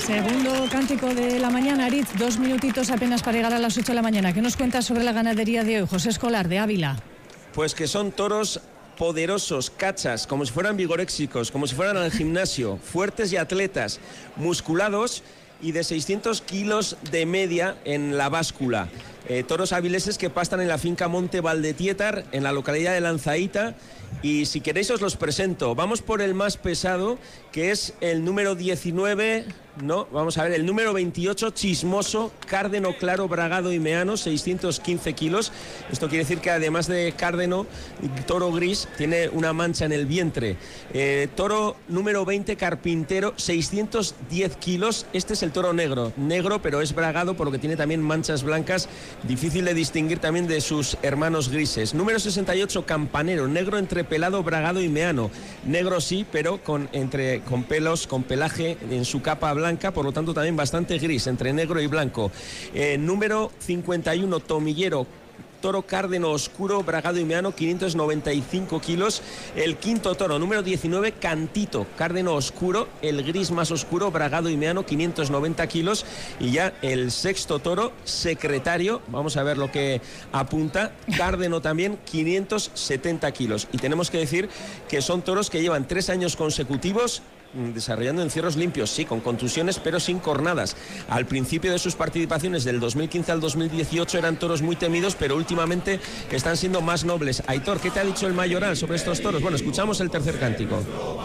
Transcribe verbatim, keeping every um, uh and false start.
Segundo cántico de la mañana, Aritz, dos minutitos apenas para llegar a las ocho de la mañana. ¿Qué nos cuentas sobre la ganadería de hoy, José Escolar, de Ávila? Pues que son toros poderosos, cachas, como si fueran vigoréxicos, como si fueran al gimnasio, fuertes y atletas, musculados y de seiscientos kilos de media en la báscula. Eh, toros avileses que pastan en la finca Monte Valdetietar, en la localidad de Lanzaíta, y si queréis os los presento. Vamos por el más pesado, que es el número diecinueve, no, vamos a ver, el número veintiocho, Chismoso, cárdeno claro, bragado y meano, seiscientos quince kilos. Esto quiere decir que además de cárdeno, toro gris, tiene una mancha en el vientre. Eh, toro número veinte, Carpintero, seiscientos diez kilos. Este es el toro negro, negro pero es bragado porque tiene también manchas blancas, difícil de distinguir también de sus hermanos grises. Número sesenta y ocho, Campanero, negro entre pelado, bragado y meano. Negro sí, pero con, entre, con pelos, con pelaje en su capa blanca, por lo tanto también bastante gris, entre negro y blanco. Eh, número cincuenta y uno, Tomillero, toro cárdeno oscuro, bragado y meano, quinientos noventa y cinco kilos. El quinto toro, número diecinueve, Cantito, cárdeno oscuro, el gris más oscuro, bragado y meano, quinientos noventa kilos. Y ya el sexto toro, Secretario, vamos a ver lo que apunta, cárdeno también, quinientos setenta kilos. Y tenemos que decir que son toros que llevan tres años consecutivos desarrollando encierros limpios, sí, con contusiones, pero sin cornadas. Al principio de sus participaciones, del dos mil quince al dos mil dieciocho, eran toros muy temidos, pero últimamente están siendo más nobles. Aitor, ¿qué te ha dicho el mayoral sobre estos toros? Bueno, escuchamos el tercer cántico.